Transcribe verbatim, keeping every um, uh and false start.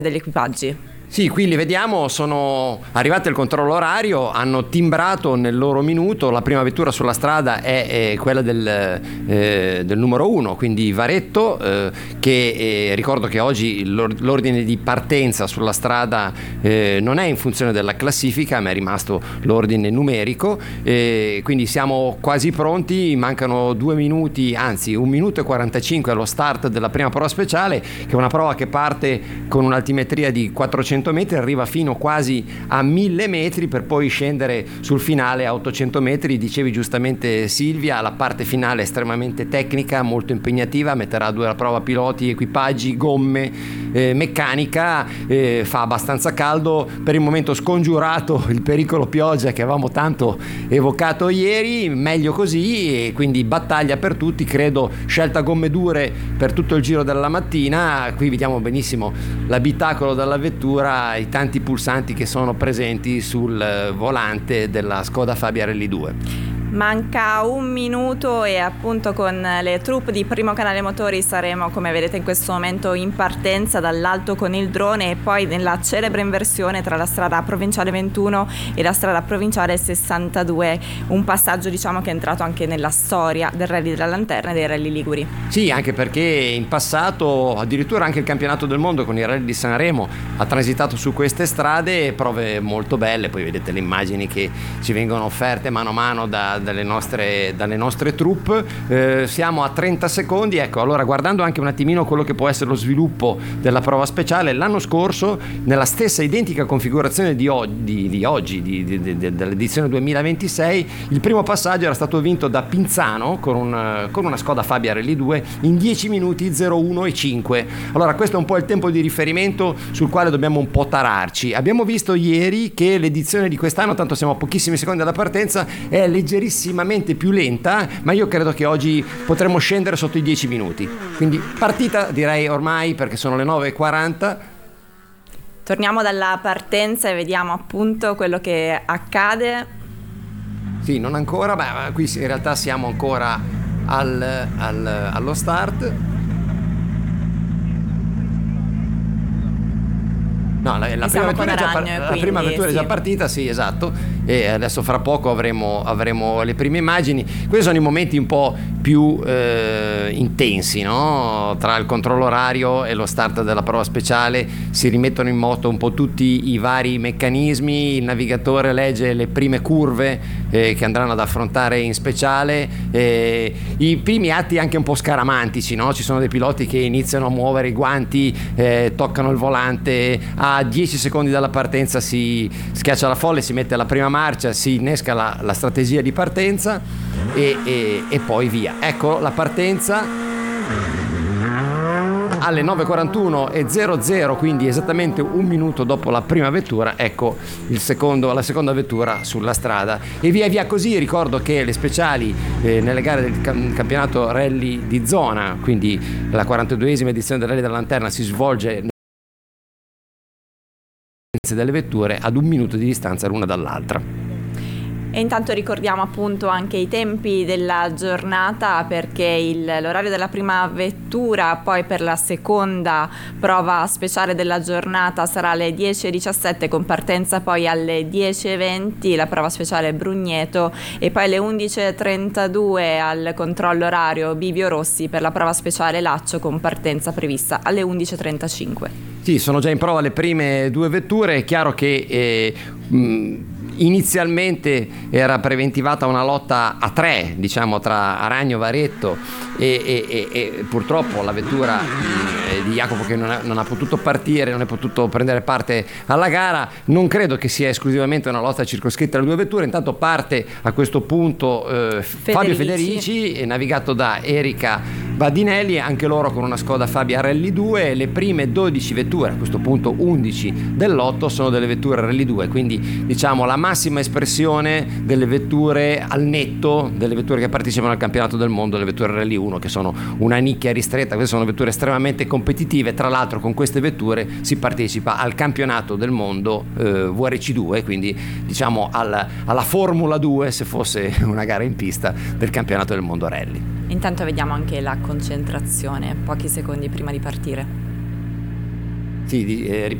degli equipaggi. Sì, qui li vediamo, sono arrivati al controllo orario, hanno timbrato nel loro minuto. La prima vettura sulla strada è, è quella del, eh, del numero uno, quindi Varetto, eh, che eh, ricordo che oggi l'ordine di partenza sulla strada eh, non è in funzione della classifica, ma è rimasto l'ordine numerico, eh, quindi siamo quasi pronti, mancano due minuti, anzi un minuto e quarantacinque allo start della prima prova speciale, che è una prova che parte con un'altimetria di quattrocento metri, arriva fino quasi a mille metri per poi scendere sul finale a ottocento metri. Dicevi giustamente Silvia, la parte finale è estremamente tecnica, molto impegnativa, metterà a due alla prova piloti, equipaggi, gomme, eh, meccanica, eh, fa abbastanza caldo, per il momento scongiurato il pericolo pioggia che avevamo tanto evocato ieri, meglio così, e quindi battaglia per tutti, credo scelta gomme dure per tutto il giro della mattina. Qui vediamo benissimo l'abitacolo della vettura, i tanti pulsanti che sono presenti sul volante della Skoda Fabia Rally due. Manca un minuto e appunto con le troupe di Primo Canale Motori saremo, come vedete in questo momento, in partenza dall'alto con il drone e poi nella celebre inversione tra la strada provinciale ventuno e la strada provinciale sessantadue, un passaggio diciamo che è entrato anche nella storia del Rally della Lanterna e dei Rally Liguri. Sì, anche perché in passato addirittura anche il campionato del mondo con i Rally di Sanremo ha transitato su queste strade, prove molto belle. Poi vedete le immagini che ci vengono offerte mano a mano da dalle nostre, dalle nostre troupe. Eh, siamo a trenta secondi. Ecco, allora, guardando anche un attimino quello che può essere lo sviluppo della prova speciale, l'anno scorso nella stessa identica configurazione di, o- di, di oggi di, di, di, dell'edizione duemilaventisei, il primo passaggio era stato vinto da Pinzano con, un, con una Skoda Fabia Rally due in dieci minuti zero uno e cinque. Allora, questo è un po' il tempo di riferimento sul quale dobbiamo un po' tararci. Abbiamo visto ieri che l'edizione di quest'anno, tanto siamo a pochissimi secondi dalla partenza, è leggerissimamente più lenta, ma io credo che oggi potremo scendere sotto i dieci minuti. Quindi partita, direi ormai, perché sono le nove e quaranta. Torniamo dalla partenza e vediamo appunto quello che accade. Sì, non ancora, ma qui in realtà siamo ancora al, al, allo start. No, la, la, prima vettura, già par- la prima vettura sì. è già partita, sì, esatto, e adesso fra poco avremo, avremo le prime immagini. Questi sono i momenti un po' più eh, intensi, no? Tra il controllo orario e lo start della prova speciale si rimettono in moto un po' tutti i vari meccanismi, il navigatore legge le prime curve eh, che andranno ad affrontare in speciale, eh, i primi atti anche un po' scaramantici, no? Ci sono dei piloti che iniziano a muovere i guanti, eh, toccano il volante, a dieci secondi dalla partenza si schiaccia la folle, si mette alla prima marcia, si innesca la, la strategia di partenza e, e, e poi via. Ecco la partenza alle nove e quarantuno e zero zero, quindi esattamente un minuto dopo la prima vettura. Ecco il secondo, la seconda vettura sulla strada, e via via così. Ricordo che le speciali eh, nelle gare del cam- campionato rally di zona, quindi la quarantaduesima edizione del Rally della Lanterna, si svolge delle vetture ad un minuto di distanza l'una dall'altra. E intanto ricordiamo appunto anche i tempi della giornata, perché il, l'orario della prima vettura poi per la seconda prova speciale della giornata sarà alle dieci e diciassette con partenza poi alle dieci e venti la prova speciale Brugneto, e poi alle undici e trentadue al controllo orario Bivio Rossi per la prova speciale Laccio con partenza prevista alle undici e trentacinque. Sì, sono già in prova le prime due vetture. È chiaro che eh, mh, inizialmente era preventivata una lotta a tre, diciamo, tra Aragno, Varetto e, e, e, e purtroppo la vettura eh, di Jacopo, che non ha, non ha potuto partire, non è potuto prendere parte alla gara. Non credo che sia esclusivamente una lotta circoscritta alle due vetture. Intanto parte a questo punto eh, Federici. Fabio Federici, è navigato da Erika Badinelli, anche loro con una Skoda Fabia Rally due. Le prime dodici vetture, a questo punto undici del lotto, sono delle vetture Rally due, quindi diciamo la massima espressione delle vetture al netto, delle vetture che partecipano al campionato del mondo, delle vetture Rally uno, che sono una nicchia ristretta. Queste sono vetture estremamente competitive. Tra l'altro con queste vetture si partecipa al campionato del mondo eh, V R C due, quindi diciamo alla, alla Formula due, se fosse una gara in pista, del campionato del mondo Rally. Intanto vediamo anche la concentrazione pochi secondi prima di partire. Sì, eh,